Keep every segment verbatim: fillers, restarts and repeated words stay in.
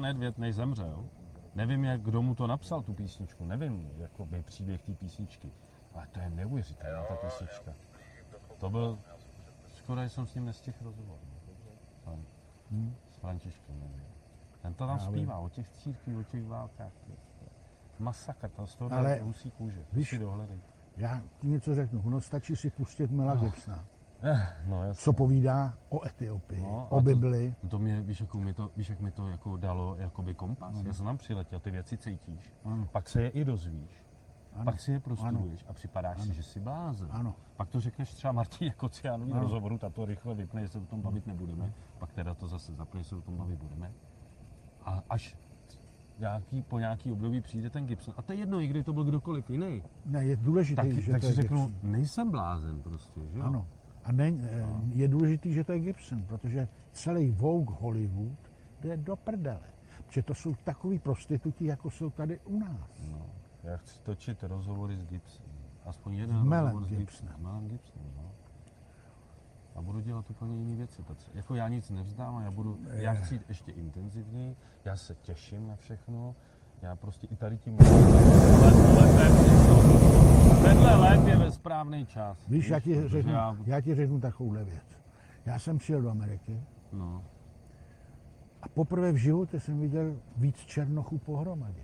medvěd, než zemřel, nevím, jak, kdo mu to napsal, tu písničku, nevím, jakoby příběh té písničky, ale to je neuvěřitelná ta písnička. To byl, skoro jsem s ním nestihl rozhovor. Tam, hmm. S Františkem, nevím. Ten to tam zpívá o těch církví, o těch válkách. Masakr, to z toho ale husí kůže. Víš, já ti něco řeknu, ono stačí si pustit Mela no. Gibsona. No, co povídá o Etiopii, no, o Bibli. To, to mě, víš, jak mi to, víš, jak mi to jako dalo jakoby kompas. No. Já jsem tam přiletěl, ty věci cítíš, ano. Pak se je i dozvíš, ano. Pak si je prostuduješ a připadáš ano. si, že jsi blázen. Ano. Pak to řekneš třeba Martině Kociánovi v rozhovoru, ta to rychle vypne, že se o tom bavit nebudeme, ano. Pak teda to zase zapne, že se o tom bavit budeme. A až nějaký, po nějaký období přijde ten Gibson. A to je jedno, i kdy to byl kdokoliv jiný. Ne, je důležité, tak, že tak to je si řeknu, Gibson. nejsem blázen prostě, že jo? Ano. A ne, je důležitý, že to je Gibson, protože celý Vogue Hollywood jde do prdele. Protože to jsou takový prostituti, jako jsou tady u nás. No, já chci točit rozhovory s Gibsonem. Aspoň jeden rozhovor s Gibsonem. Melem Gibsonem, no. A budu dělat úplně jiné věci. Jako já nic nevzdám, já budu, já chci jít ještě intenzivněji, já se těším na všechno. Já prostě i tady tím tenhle let je ve správný čas. Víš, já ti, řeknu, já... já ti řeknu takovouhle věc. Já jsem přijel do Ameriky no. a poprvé v životě jsem viděl víc černochů pohromadě.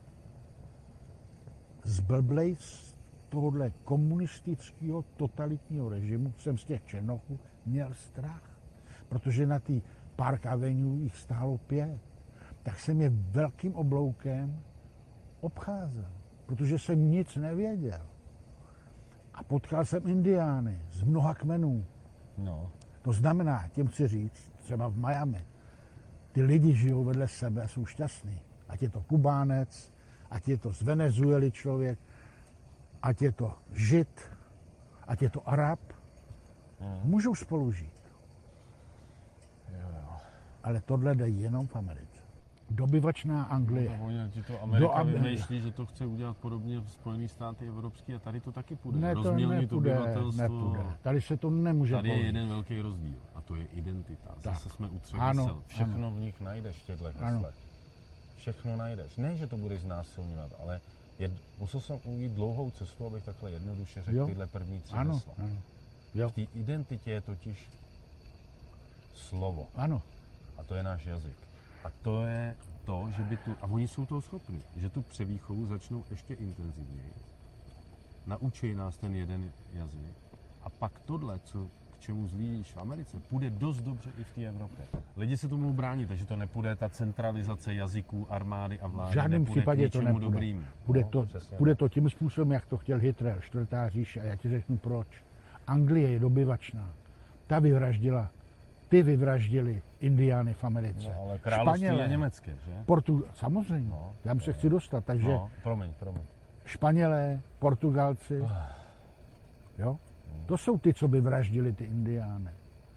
Zblblej z tohohle komunistického totalitního režimu jsem z těch černochů měl strach. Protože na té Park Avenue jich stálo pět. Tak jsem je velkým obloukem obcházel, protože jsem nic nevěděl. A potkal jsem indiány z mnoha kmenů. No. To znamená, tím chci říct, třeba v Miami, ty lidi žijou vedle sebe a jsou šťastní. Ať je to Kubánec, ať je to z Venezuely člověk, ať je to Žid, ať je to Arab, mm. můžou spolu žít. Jo, jo. Ale tohle jde jenom v Americe. Dobyvačná Anglie. No, oni ti to Amerika Do vymýšlí, že to chce udělat podobně v Spojených státech evropský a tady to taky půjde. Ne, to nepůjde, nepůjde. Tady se to nemůže Tady použít. je jeden velký rozdíl a to je identita. Tak. Zase jsme u třech ano, mysl. Všechno ano. v nich najdeš v těchto heslech. Všechno najdeš. Ne, že to budeš znásilňovat, ale je, musel jsem ujít dlouhou cestu, abych takhle jednoduše řekl jo. tyhle první tři ano, hesla. Ano. Jo. V té identitě je totiž slovo. Ano. A to je náš jazyk. A to je to, že by tu, a oni jsou toho schopni, že tu převýchovu začnou ještě intenzivněji. Naučí nás ten jeden jazyk. A pak tohle, co, k čemu zlíš v Americe, půjde dost dobře i v té Evropě. Lidi se tomu brání, takže to nepůjde ta centralizace jazyků, armády a vlády. V žádném případě to nepůjde. Dobrým. Bude, no, to, bude to tím způsobem, jak to chtěl Hitler, čtvrtá říše. A já ti řeknu proč. Anglie je dobyvačná. Ta vyvraždila, ty vyvraždili indiány v Americe. No, ale království Španělé, je německé, že? Portu, samozřejmě, no, tam se chci dostat, takže... No, promiň, promiň. Španělé, Portugalci, oh. jo? To jsou ty, co by vraždili ty indiány.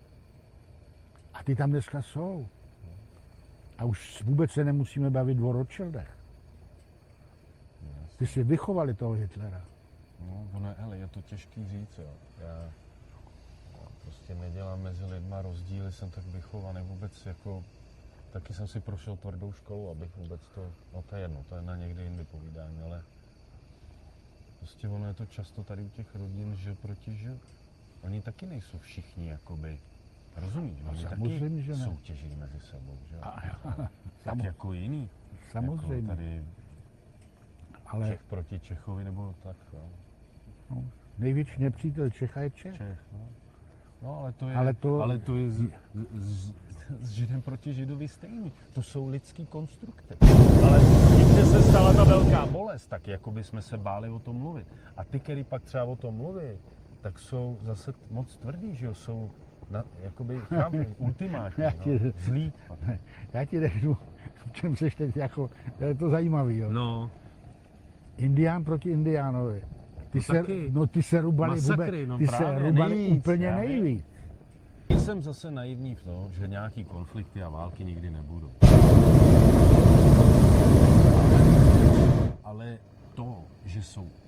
A ty tam dneska jsou. A už vůbec se nemusíme bavit o Rothschildech. Ty si vychovali toho Hitlera. No, ono, hele, je to těžký říct, jo. Já, já prostě nedělám mezi lidma rozdíly, jsem tak vychovaný vůbec jako... Taky jsem si prošel tvrdou školu, abych vůbec to... No to je jedno, to je na někdy jindy povídání, ale... Prostě ono je to často tady u těch rodin, že proti, že oni taky nejsou všichni, jakoby, rozumíš? Oni taky že ne. soutěží mezi sebou, že jo? A, a, tak samo, jako jiný. Samozřejmě. Jako tady ale, Čech proti Čechovi, nebo tak, jo? No, největší nepřítel Čecha je Čech. Čech, no. No, ale to je, ale to, ale to je z, z, s Židem proti Židovi stejný. To jsou lidský konstrukty. Ale když se stala ta velká bolest, tak jako by jsme se báli o tom mluvit. A ty, který pak třeba o tom mluví, tak jsou zase moc tvrdí, že jo, jsou na, jakoby, chápu, ultimátní, já ti, no, zlý. Já ti řeknu, v čem seš teď jako, je to zajímavý, jo. No. Indián proti Indiánovi. Ty no se, no ty se rubali, Masakry, no ty právě, se rubali nejvíc, úplně nejvíc. Jsem zase naivní v tom, že nějaký konflikty a války nikdy nebudou. Ale to, že jsou